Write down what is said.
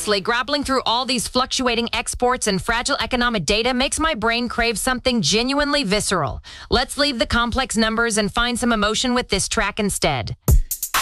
Honestly, grappling through all these fluctuating exports and fragile economic data makes my brain crave something genuinely visceral. Let's leave the complex numbers and find some emotion with this track instead.